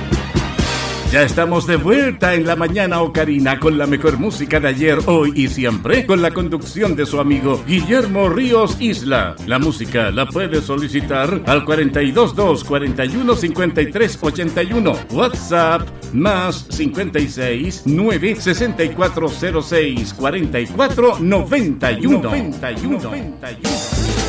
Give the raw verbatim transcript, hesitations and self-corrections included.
Ya estamos de vuelta en la mañana ocarina con la mejor música de ayer, hoy y siempre, con la conducción de su amigo Guillermo Ríos Isla. La música la puede solicitar al cuarenta y dos dos, cuarenta y uno, cincuenta y tres ochenta y uno. WhatsApp más cincuenta y seis, nueve, sesenta y cuatro cero seis, cuarenta y cuatro noventa y uno. noventa y uno. noventa y uno.